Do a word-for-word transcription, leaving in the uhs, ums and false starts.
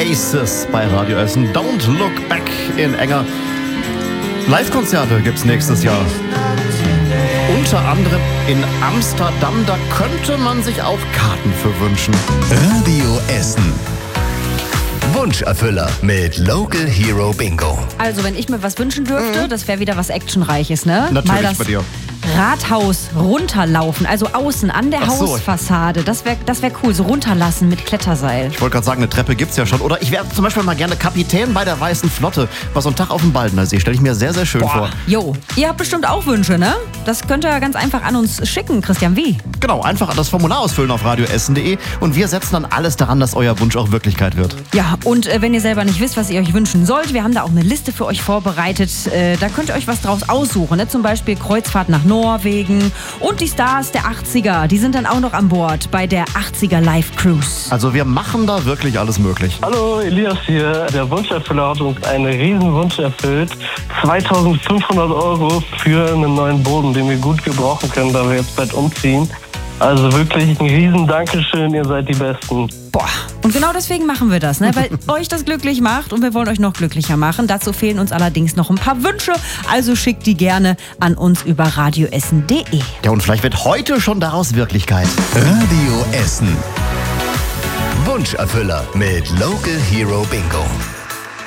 Oasis bei Radio Essen. Don't Look Back in Enger. Live-Konzerte gibt's nächstes Jahr. Unter anderem in Amsterdam. Da könnte man sich auch Karten für wünschen. Radio Essen. Wunscherfüller mit Local Hero Bingo. Also, wenn ich mir was wünschen dürfte, mhm. das wäre wieder was Actionreiches, ne? Natürlich Mal das bei dir. Rathaus runterlaufen, also außen an der Ach so. Hausfassade. Das wäre das wär cool, so runterlassen mit Kletterseil. Ich wollte gerade sagen, eine Treppe gibt's ja schon. Oder ich wäre zum Beispiel mal gerne Kapitän bei der Weißen Flotte. Was so ein Tag auf dem Baldner See, stelle ich mir sehr, sehr schön Boah. vor. Jo, ihr habt bestimmt auch Wünsche, ne? Das könnt ihr ganz einfach an uns schicken, Christian. Wie? Genau, einfach das Formular ausfüllen auf radio essen punkt de und wir setzen dann alles daran, dass euer Wunsch auch Wirklichkeit wird. Ja, und äh, wenn ihr selber nicht wisst, was ihr euch wünschen sollt, wir haben da auch eine Liste für euch vorbereitet. Äh, da könnt ihr euch was draus aussuchen, ne? Zum Beispiel Kreuzfahrt nach Norwegen. Und die Stars der achtziger, die sind dann auch noch an Bord bei der achtziger Live Cruise. Also wir machen da wirklich alles möglich. Hallo, Elias hier. Der Wunscherfüller hat uns einen riesen Wunsch erfüllt. zweitausendfünfhundert Euro für einen neuen Boden, den wir gut gebrauchen können, da wir jetzt bald umziehen. Also wirklich ein riesen Dankeschön, ihr seid die Besten. Boah, und genau deswegen machen wir das, ne? Weil euch das glücklich macht und wir wollen euch noch glücklicher machen. Dazu fehlen uns allerdings noch ein paar Wünsche, also schickt die gerne an uns über radio essen punkt de. Ja, und vielleicht wird heute schon daraus Wirklichkeit. Radio Essen. Wunscherfüller mit Local Hero Bingo.